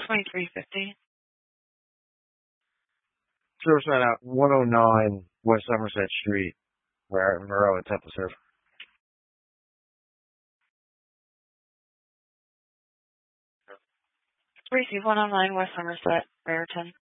2350. Service line out 109 West Somerset Street, Monroe and Temple Surf. Receive 109 West Somerset, Raritan.